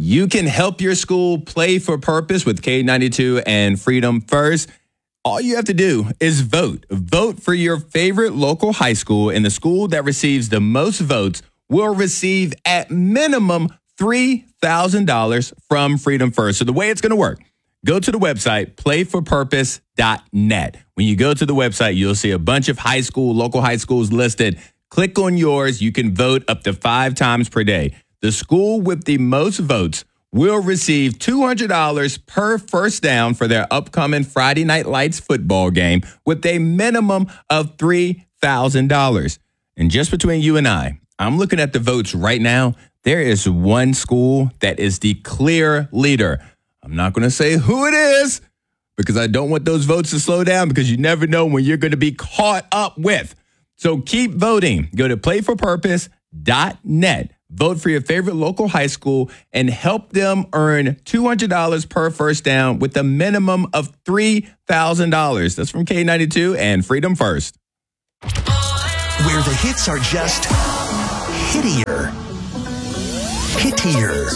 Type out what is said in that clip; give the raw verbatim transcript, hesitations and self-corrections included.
You can help your school play for purpose with K ninety-two and Freedom First. All you have to do is vote. Vote for your favorite local high school, and the school that receives the most votes will receive at minimum three thousand dollars from Freedom First. So the way it's going to work, go to the website, play for purpose dot net. When you go to the website, you'll see a bunch of high school, local high schools listed. Click on yours. You can vote up to five times per day. The school with the most votes will receive two hundred dollars per first down for their upcoming Friday Night Lights football game with a minimum of three thousand dollars. And just between you and I, I'm looking at the votes right now. There is one school that is the clear leader. I'm not going to say who it is because I don't want those votes to slow down, because you never know when you're going to be caught up with. So keep voting. Go to play for purpose dot net. Vote for your favorite local high school and help them earn two hundred dollars per first down with a minimum of three thousand dollars. That's from K ninety-two and Freedom First. Where the hits are just hittier. Hittier.